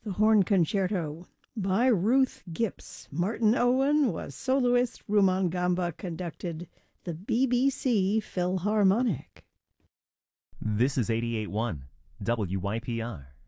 The Horn Concerto by Ruth Gipps. Martin Owen was soloist. Rumangamba conducted the BBC Philharmonic. This is 88.1 WYPR.